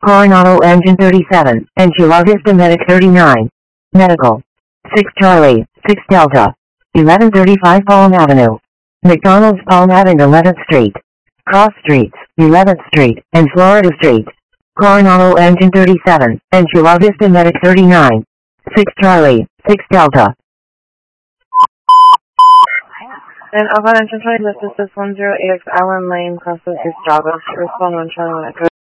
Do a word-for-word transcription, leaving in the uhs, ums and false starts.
Coronado Engine thirty-seven, and Chula Vista Medic thirty-nine. Medical. six Charlie, six Delta. eleven thirty-five Palm Avenue. McDonald's Palm Avenue eleventh Street. Cross Streets, eleventh Street, and Florida Street. Coronado Engine thirty-seven, and Chula Vista Medic thirty-nine. six Charlie, six Delta. And Alpha Engine Charlie, this is one zero eight X Allen Lane, Crossroads, East Java. Respond on Charlie.